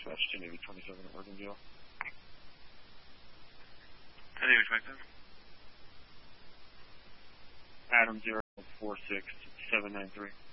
dispatch to Navy 27 at Morganville. Navy 27. Adam 046793.